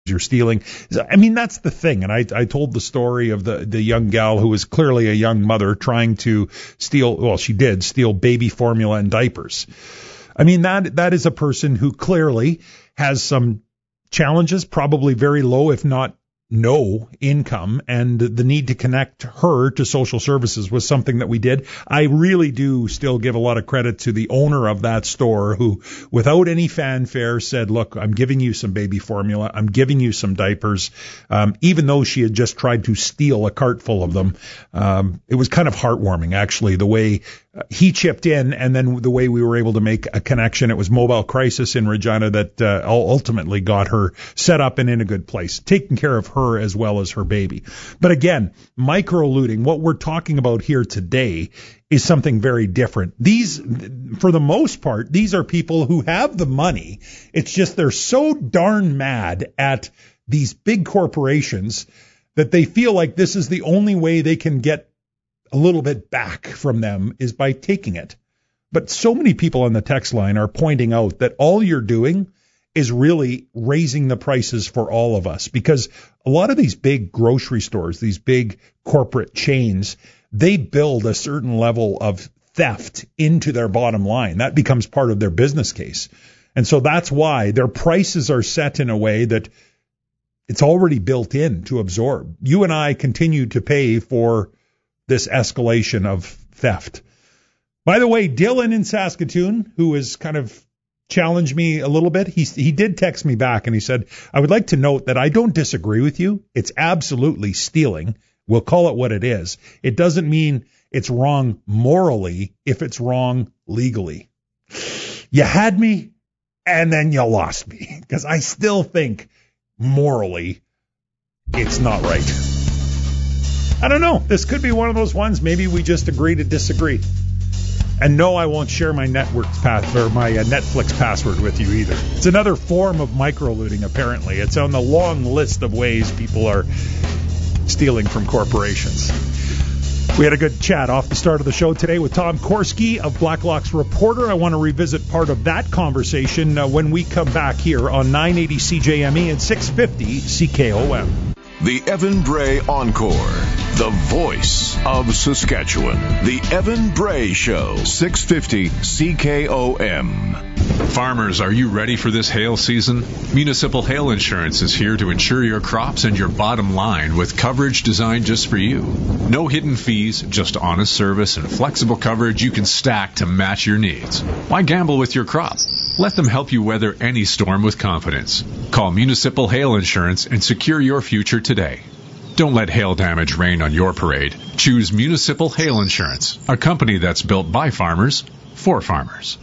you're stealing. I mean, that's the thing. And I told the story of the young gal who was clearly a young mother trying to steal, well, she did steal baby formula and diapers. I mean, that is a person who clearly has some challenges, probably very low, if not no income, and the need to connect her to social services was something that we did. I really do still give a lot of credit to the owner of that store who, without any fanfare, said, look, I'm giving you some baby formula. I'm giving you some diapers. Even though she had just tried to steal a cart full of them. It was kind of heartwarming, actually, the way he chipped in and then the way we were able to make a connection. It was Mobile Crisis in Regina that ultimately got her set up and in a good place, taking care of her as well as her baby. But again, micro-looting, what we're talking about here today is something very different. These, for the most part, these are people who have the money. It's just they're so darn mad at these big corporations that they feel like this is the only way they can get a little bit back from them is by taking it. But so many people on the text line are pointing out that all you're doing is really raising the prices for all of us, because a lot of these big grocery stores, these big corporate chains, they build a certain level of theft into their bottom line. That becomes part of their business case. And so that's why their prices are set in a way that it's already built in to absorb. You and I continue to pay for this escalation of theft. By the way, Dylan in Saskatoon, who has kind of challenged me a little bit, he did text me back and he said, I would like to note that I don't disagree with you. It's absolutely stealing. We'll call it what it is. It doesn't mean it's wrong morally if it's wrong legally. You had me and then you lost me, because I still think morally it's not right. I don't know. This could be one of those ones. Maybe we just agree to disagree. And no, I won't share my Netflix password with you either. It's another form of micro-looting, apparently. It's on the long list of ways people are stealing from corporations. We had a good chat off the start of the show today with Tom Korski of Blacklock's Reporter. I want to revisit part of that conversation when we come back here on 980 CJME and 650 CKOM. The Evan Bray Encore, the voice of Saskatchewan. The Evan Bray Show, 650 CKOM. Farmers, are you ready for this hail season? Municipal Hail Insurance is here to insure your crops and your bottom line with coverage designed just for you. No hidden fees, just honest service and flexible coverage you can stack to match your needs. Why gamble with your crop? Let them help you weather any storm with confidence. Call Municipal Hail Insurance and secure your future today. Don't let hail damage rain on your parade. Choose Municipal Hail Insurance, a company that's built by farmers for farmers.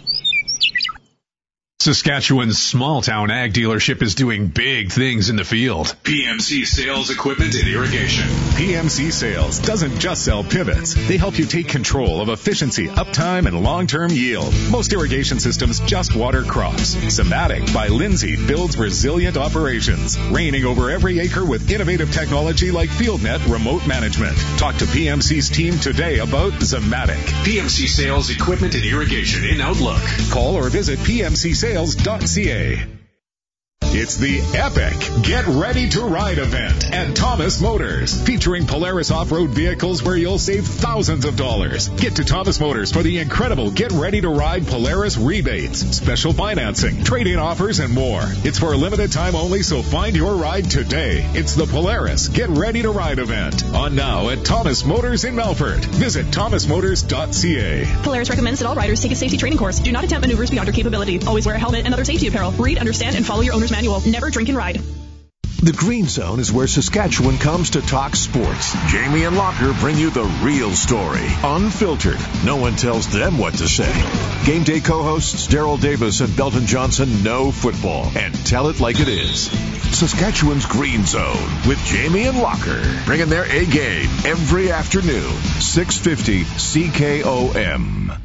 Saskatchewan's small-town ag dealership is doing big things in the field. PMC Sales Equipment and Irrigation. PMC Sales doesn't just sell pivots. They help you take control of efficiency, uptime, and long-term yield. Most irrigation systems just water crops. Zematic by Lindsay builds resilient operations, reigning over every acre with innovative technology like FieldNet remote management. Talk to PMC's team today about Zematic. PMC Sales Equipment and Irrigation in Outlook. Call or visit PMCSales.ca. It's the epic Get Ready to Ride event at Thomas Motors, featuring Polaris off-road vehicles where you'll save thousands of dollars. Get to Thomas Motors for the incredible Get Ready to Ride Polaris rebates, special financing, trade-in offers, and more. It's for a limited time only, so find your ride today. It's the Polaris Get Ready to Ride event, on now at Thomas Motors in Melfort. Visit thomasmotors.ca. Polaris recommends that all riders take a safety training course. Do not attempt maneuvers beyond your capability. Always wear a helmet and other safety apparel. Read, understand, and follow your owner's manual. Never drink and ride. The Green Zone is where Saskatchewan comes to talk sports. Jamie and Locker bring you the real story, unfiltered. No one tells them what to say. Game day co-hosts Daryl Davis and Belton Johnson know football and tell it like it is. Saskatchewan's Green Zone with Jamie and Locker, bringing their A game every afternoon, 650 CKOM.